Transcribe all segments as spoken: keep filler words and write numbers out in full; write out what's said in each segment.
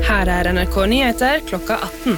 Her er N R K Nyheter klokka atten.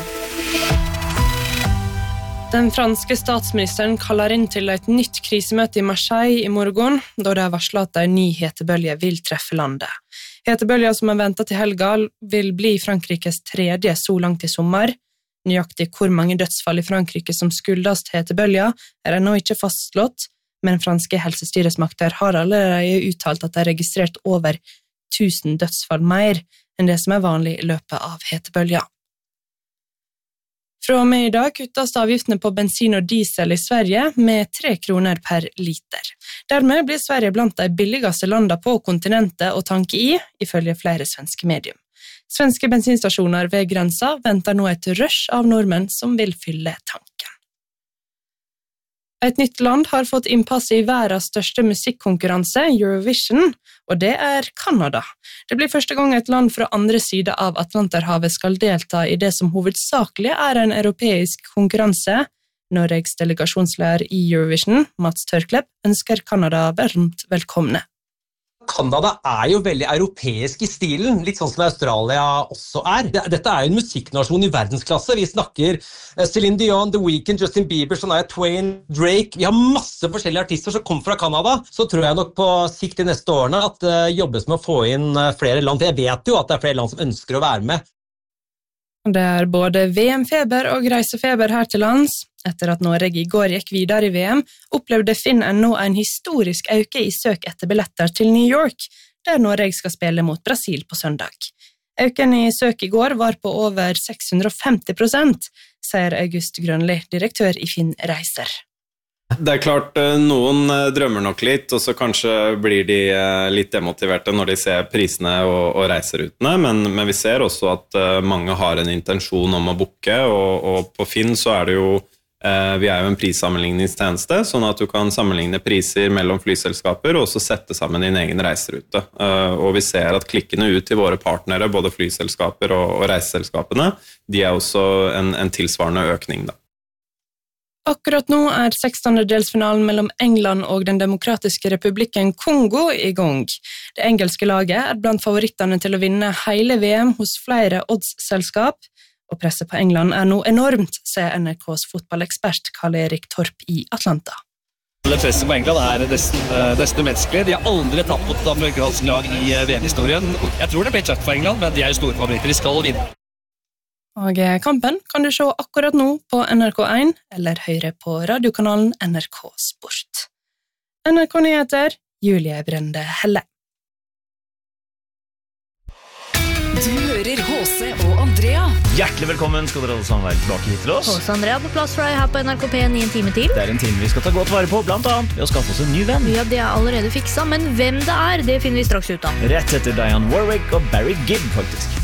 Den franske statsministeren kaller inn til et nytt krisemøte i Marseille i morgen, da det er varslet at en ny hetebølge vil treffe landet. Hetebølgen som er ventet til helga vil bli Frankrikes tredje så langt i sommer. Nøyaktig hvor mange dødsfall i Frankrike som skyldes hetebølgen er ennå ikke fastslått, men franske helsestyresmakter har allerede uttalt at det er registrert over tusen dødsfall mer enn det som er vanlig i løpet av hetebølgen. Fra og med i dag kuttes avgiftene på bensin og diesel i Sverige med tre kroner per liter. Dermed blir Sverige blant de billigste landene på kontinentet å tanke i, ifølge flere svenske medium. Svenske bensinstasjoner ved grensa venter nå et rush av nordmenn som vil fylle tanken. Et nytt land har fått innpass i verdens største musikkonkurranse, Eurovision, og det er Kanada. Det blir første gang et land fra andre side av Atlanterhavet skal delta i det som hovedsakelig er en europeisk konkurranse. Norges delegasjonsleder i Eurovision, Mats Tørklepp, ønsker Kanada varmt velkomne. Kanada er jo veldig europeisk i stilen, litt sånn som Australia også er. Dette er jo en musikknasjon i verdensklasse. Vi snakker Celine Dion, The Weeknd, Justin Bieber, Shania Twain, Drake. Vi har masse forskjellige artister som kommer fra Kanada. Så tror jeg nok på sikt de neste årene at det jobbes med å få inn flere land. For jeg vet jo at det er flere land som ønsker å være med. Det er både V M-feber og reisefeber her til lands. Etter at Norge i går gikk videre i V M, opplevde Finn.no en historisk øke i søk etter billetter til New York, der Norge skal spille mot Brasil på søndag. Øken i søk i går var på over seks hundre og femti prosent, sier August Grønli, direktør i Finn Reiser. Det er klart, noen drømmer nok litt, og så kanskje blir de litt demotiverte når de ser prisene og, og reiserutene, men, men vi ser også at mange har en intensjon om å booke, og, og på Finn så er det jo vi er jo en prissammenligningstjeneste, sånn at du kan sammenligne priser mellom flyselskaper og også sette sammen din egen reiserute. Og vi ser at klikkene ut til våre partnere, både flyselskaper og reiseselskapene, de er også en, en tilsvarende økning da. Akkurat nå er sekstendedelsfinalen mellom England og den demokratiske republikken Kongo i gang. Det engelske laget er blant favorittene til å vinne hele V M hos flere oddsselskap, og presset på England er nå enormt, sier N R K's fotballekspert Karl-Erik Torp i Atlanta. Presset på England er nesten, nesten umenneskelig. De har aldri tatt mot et amerikansk lag i V M-historien. Jeg tror det blir tøft for England, men de er jo store favoritter, de skal vinne. Og kampen kan du se akkurat nå på N R K én, eller høre på radiokanalen N R K Sport. N R K Nyheter, Julie Brende Helle. Du hører H C og Andrea. Hjertelig velkommen skal dere alle sammen være tilbake hit til oss. H C og Andrea på plass for deg her på N R K P i en time til. Det er en time vi skal ta godt vare på, blant annet ved å skaffe oss en ny venn. Ja, det er allerede fiksa, men hvem det er, det finner vi straks ut av. Rett etter Diane Warwick og Barry Gibb, faktisk.